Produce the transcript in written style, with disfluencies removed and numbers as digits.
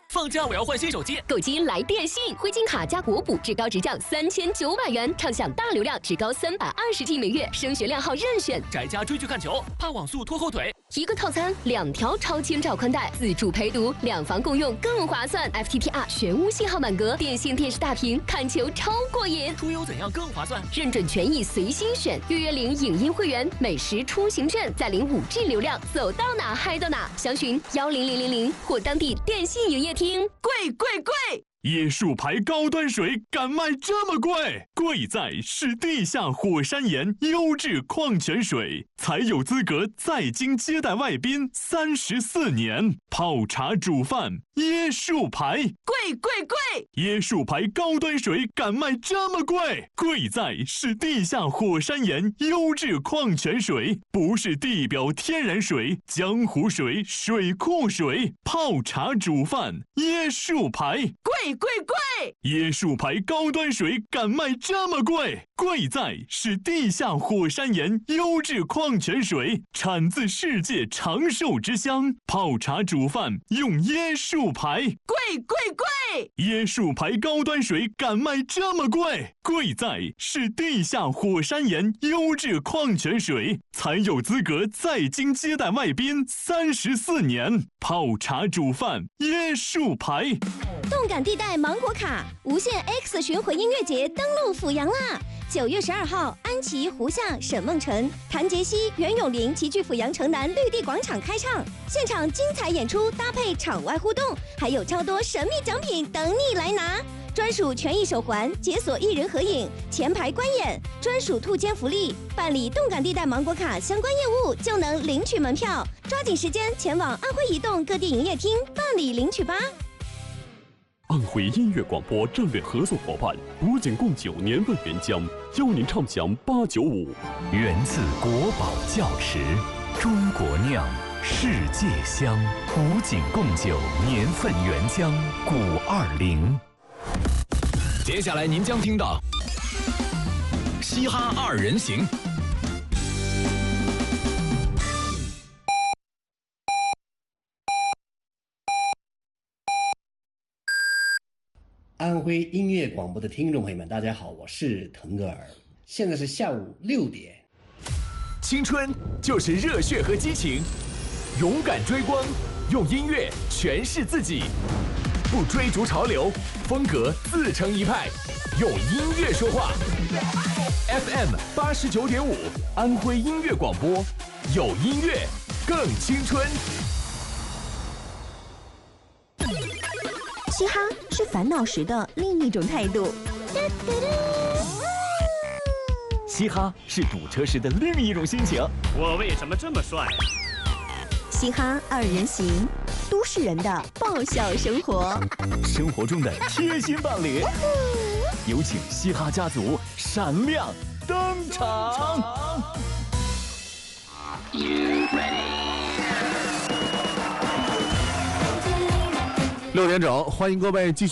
放假我要换新手机， 购机来电信，灰金卡加国补至高直降3900元，畅享大流量至高320G 每月，升学靓号任选。 宅家追剧看球，怕网速拖后腿。 一个套餐2条超千兆宽带，自助陪读，2房共用更划算。FTTR 全屋信号满格，电信电视大屏，看球超过瘾。 出游怎样更划算？ 认准权益随心选，月领影音会员，美食出行券，再领5G 流量，走到哪嗨到哪。详询10000或当地电信营业厅。 贵贵贵！ 椰树牌高端水敢卖这么贵？贵在是地下火山岩优质矿泉水，才有资格在京接待外宾34年。泡茶煮饭，椰树牌， 贵贵贵！ 椰树牌高端水敢卖这么贵？贵在是地下火山岩优质矿泉水，不是地表天然水、江湖水、水库水。泡茶煮饭，椰树牌， 贵贵贵！ 椰树牌高端水敢卖这么贵？贵在是地下火山岩优质矿泉水，产自世界长寿之乡。泡茶煮饭用椰树牌， 贵贵贵！ 椰树牌高端水敢卖这么贵？贵在是地下火山岩优质矿泉水，才有资格在京接待外宾34年。泡茶煮饭，椰树牌。 动感地带芒果卡无限 X 巡回音乐节登陆阜阳啦！9月12号，安琪、胡夏、沈梦辰、谭杰希、袁咏琳齐聚阜阳城南绿地广场开唱，现场精彩演出搭配场外互动，还有超多神秘奖品等你来拿。专属权益手环、解锁艺人合影、前排观演、专属兔签福利，办理动感地带芒果卡相关业务就能领取门票，抓紧时间前往安徽移动各地营业厅办理领取吧。 安徽音乐广播战略合作伙伴古井贡酒年份原浆，邀您畅享895。 源自国宝窖池，中国酿，世界香。古井贡酒年份原浆520。接下来您将听到嘻哈二人行。 安徽音乐广播的听众朋友们，大家好，我是腾格尔，现在是下午6点。 青春就是热血和激情，勇敢追光，用音乐诠释自己，不追逐潮流，风格自成一派，用音乐说话。FM 89.5，安徽音乐广播，有音乐更青春。 嘻哈是烦恼时的另一种态度， 嘻哈是堵车时的另一种心情。 我为什么这么帅？ 嘻哈二人行，都市人的爆笑生活， 生活中的贴心伴侣。有请嘻哈家族闪亮登场。 6点整，欢迎各位继续